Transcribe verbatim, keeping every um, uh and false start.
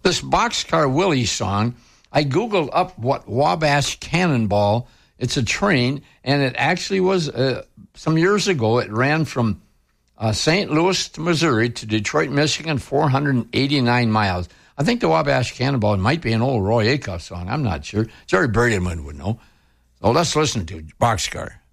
This Boxcar Willie song, I Googled up what Wabash Cannonball, it's a train, and it actually was, uh, some years ago, it ran from uh, Saint Louis to Missouri to Detroit, Michigan, four hundred eighty-nine miles. I think the Wabash Cannonball might be an old Roy Acuff song. I'm not sure. Jerry Berryman would know. So let's listen to Boxcar.